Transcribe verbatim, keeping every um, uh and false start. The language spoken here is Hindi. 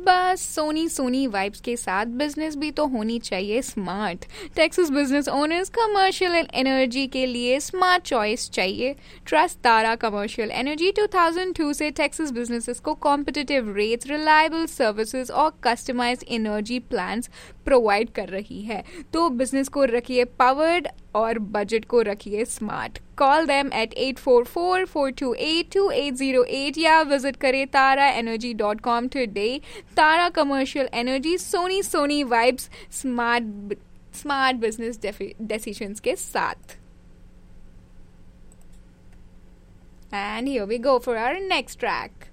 बस सोनी सोनी वाइब्स के साथ बिजनेस भी तो होनी चाहिए smart. Texas business owners commercial and energy के लिए स्मार्ट चॉइस चाहिए। ट्रस्ट तारा कमर्शियल एनर्जी दो हज़ार दो से टेक्सास बिजनेसेस को कॉम्पिटिटिव रेट्स, रिलायबल सर्विसेज और कस्टमाइज्ड एनर्जी प्लान्स प्रोवाइड कर रही है। तो बिजनेस को रखिए पावर्ड और बजट को रखिए smart. Call them at eight four four, four to eight, to eight zero eight या विजिट करें तारा एनर्जी डॉट कॉम टुडे। तारा commercial energy, Soni Soni vibes, smart smart business decisions के साथ। And here we go for our next track.